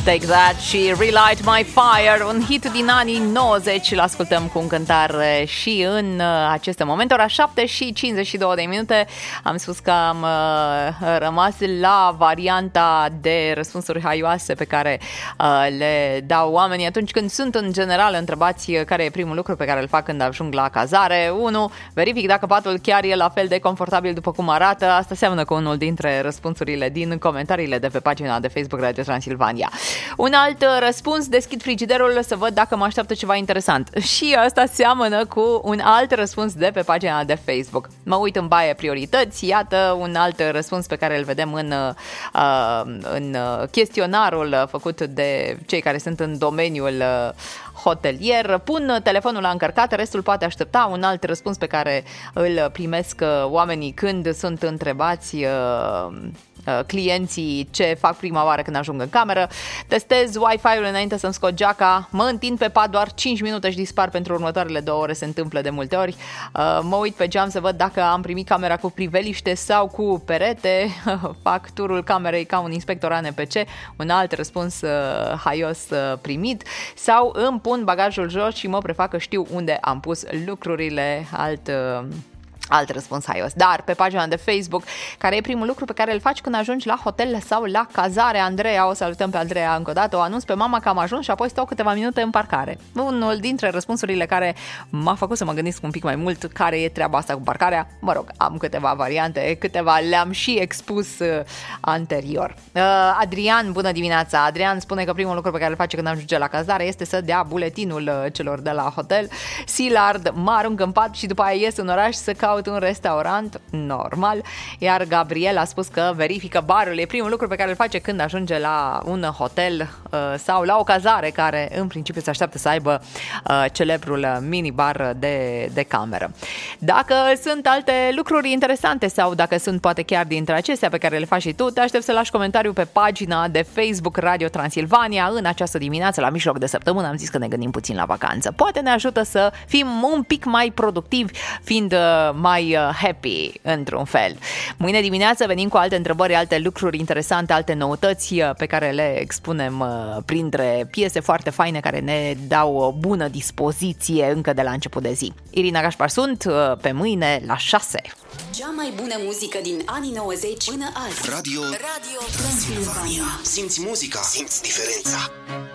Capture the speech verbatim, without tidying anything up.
Take That și Relight My Fire, un hit din anii nouăzeci, îl ascultăm cu încântare și în aceste momente. Ora șapte și cincizeci și două de minute. Am spus că am uh, rămas la varianta de răspunsuri haioase pe care uh, le dau oamenii atunci când sunt în general întrebați care e primul lucru pe care îl fac când ajung la cazare. unu. Verific dacă patul chiar e la fel de confortabil după cum arată. Asta seamănă cu unul dintre răspunsurile din comentariile de pe pagina de Facebook Radio Transilvania. Un alt răspuns: deschid frigiderul să văd dacă mă așteaptă ceva interesant. Și asta seamănă cu un alt răspuns de pe pagina de Facebook. Mă uit în baie, priorități. Iată un alt răspuns pe care îl vedem în, în chestionarul făcut de cei care sunt în domeniul hotelier. Pun telefonul la încărcat, restul poate aștepta. Un alt răspuns pe care îl primesc oamenii când sunt întrebați clienții ce fac prima oară când ajung în cameră: testez Wi-Fi-ul înainte să-mi scot geaca, mă întind pe pat doar cinci minute și dispar pentru următoarele două ore. Se întâmplă de multe ori. Mă uit pe geam să văd dacă am primit camera cu priveliște sau cu perete. Fac turul camerei ca un inspector A N P C. Un alt răspuns haios primit. Sau îmi pun bagajul jos și mă prefac că știu unde am pus lucrurile. Alt Alt răspuns haios. Dar pe pagina de Facebook, care e primul lucru pe care îl faci când ajungi la hotel sau la cazare? Andreea, o salutăm pe Andreea încă o dată, o anunț pe mama că am ajuns și apoi stau câteva minute în parcare. Unul dintre răspunsurile care m-a făcut să mă gândesc un pic mai mult care e treaba asta cu parcarea. Mă rog, am câteva variante, câteva le-am și expus uh, anterior. Uh, Adrian, bună dimineața! Adrian spune că primul lucru pe care îl face când ajunge la cazare este să dea buletinul uh, celor de la hotel. Silard: mă arunc în pat și după aia ies în oraș să caut un restaurant, normal. Iar Gabriel a spus că verifică barul. E primul lucru pe care îl face când ajunge la un hotel uh, sau la o cazare care în principiu se așteaptă să aibă uh, celebrul minibar de, de cameră. Dacă sunt alte lucruri interesante sau dacă sunt poate chiar dintre acestea pe care le faci și tu, te aștept să lași comentariu pe pagina de Facebook Radio Transilvania. În această dimineață, la mijloc de săptămână, am zis că ne gândim puțin la vacanță. Poate ne ajută să fim un pic mai productivi, fiind uh, mai happy într-un fel. Mâine dimineață venim cu alte întrebări, alte lucruri interesante, alte noutăți pe care le expunem printre piese foarte faine care ne dau o bună dispoziție încă de la început de zi. Irina Gașpar sunt, pe mâine la șase. Cea mai bună muzică din anii nouăzeci până azi. Radio, Radio Transilvania. Simți muzica, simți diferența.